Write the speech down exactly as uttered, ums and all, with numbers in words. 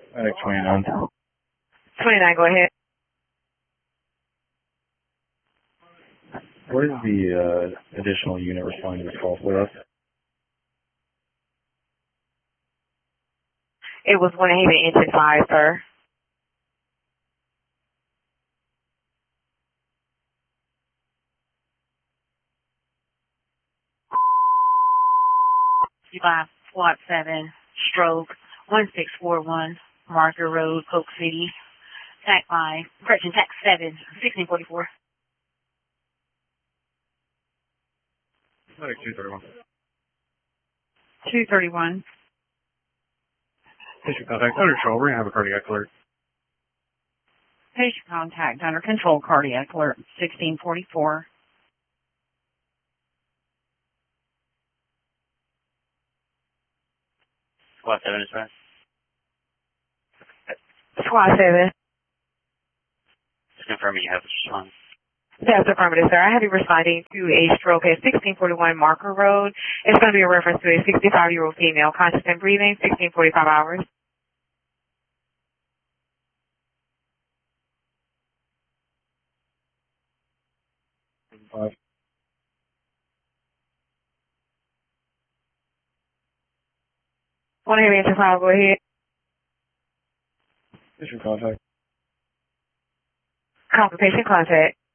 Medic twenty-nine. twenty-nine, go ahead. What is the uh, additional unit responding to this call for us? It was one Haven Engine five, sir. Five Squad seven, stroke one six four one, Marker Road, Polk City. Tac five, correction, tac seven, sixteen forty-four. Medic two thirty-one. two thirty-one. Patient contact under control. We're going to have a cardiac alert. Patient contact under control, cardiac alert, sixteen forty-four. Squad seven is right. Squad seven. Just confirming you have this response. That's affirmative, sir. I have you responding to a stroke at sixteen forty-one Marker Road. It's going to be a reference to a sixty-five-year-old female, conscious and breathing, sixteen forty-five hours. Five. One Haven Engine five, go ahead. Patient contact. Call for patient contact.